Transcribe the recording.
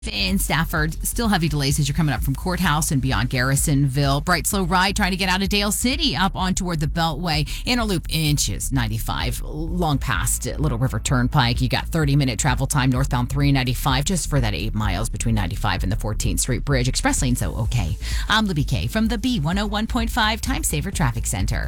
In Stafford, still heavy delays as you're coming up from Courthouse and beyond Garrisonville. Bright slow ride trying to get out of Dale City up on toward the Beltway. Inner Loop inches 95 long past Little River Turnpike. You got 30-minute travel time northbound 395 just for that 8 miles between 95 and the 14th Street Bridge. Express lanes, though, okay. I'm Libby K from the B101.5 Time Saver Traffic Center.